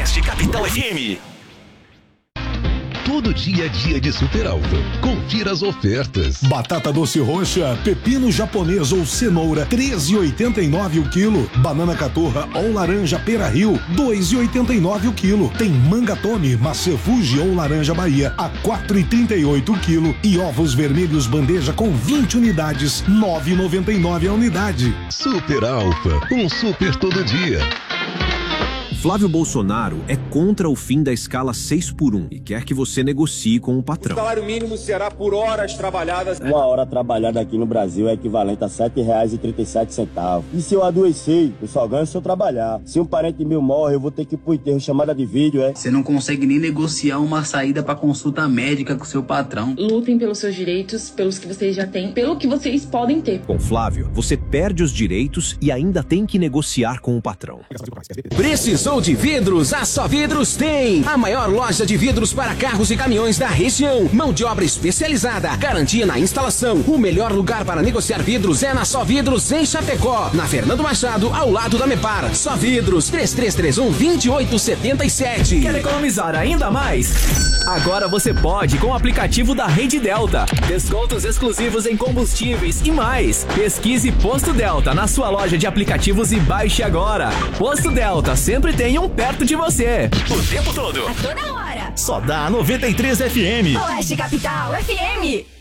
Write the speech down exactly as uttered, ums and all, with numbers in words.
Oeste Capital F M. Todo dia é dia de Super Alfa. Confira as ofertas. Batata doce roxa, pepino japonês ou cenoura, treze e oitenta e nove o quilo. Banana caturra ou laranja Pera Rio, dois e oitenta e nove o quilo. Tem manga Tome, maçã Fuji ou laranja Bahia, a quatro e trinta e oito o quilo. E ovos vermelhos bandeja com vinte unidades, nove e noventa e nove a unidade. Super Alfa, um super todo dia. Flávio Bolsonaro é contra o fim da escala seis por um e quer que você negocie com o patrão. O salário mínimo será por horas trabalhadas. Uma hora trabalhada aqui no Brasil é equivalente a sete reais e trinta e sete centavos. E se eu adoecer, eu só ganho se eu trabalhar. Se um parente meu morre, eu vou ter que ir pro enterro chamada de vídeo, é? Você não consegue nem negociar uma saída pra consulta médica com seu patrão. Lutem pelos seus direitos, pelos que vocês já têm, pelo que vocês podem ter. Com Flávio, você perde os direitos e ainda tem que negociar com o patrão. Precisou de vidros? A Só Vidros tem! A maior loja de vidros para carros e caminhões da região. Mão de obra especializada, garantia na instalação. O melhor lugar para negociar vidros é na Só Vidros em Chapecó. Na Fernando Machado, ao lado da Mepar. Só Vidros, três três três um, dois oito sete sete. Quer economizar ainda mais? Agora você pode com o aplicativo da Rede Delta. Descontos exclusivos em combustíveis e mais. Pesquise Posto Delta na sua loja de aplicativos e baixe agora. Posto Delta, sempre tem um perto de você. O tempo todo. A toda hora. Só dá noventa e três F M. Oeste Capital F M.